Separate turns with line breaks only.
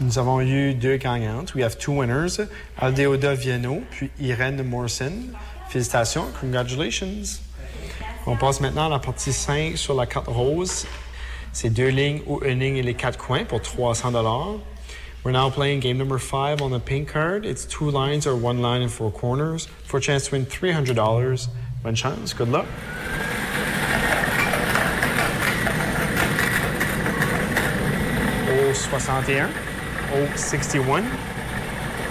Nous avons eu 2 gagnantes. We have 2 winners. Aldeoda Viano, puis Irène Morrison. Félicitations. Congratulations. On passe maintenant à la partie 5 sur la carte rose. C'est 2 lignes ou une ligne et les 4 coins pour $300. We're now playing game number 5 on the pink card. It's 2 lines or 1 line and 4 corners for a chance to win $300. Bonne chance. Good luck. Au 61. Au 61.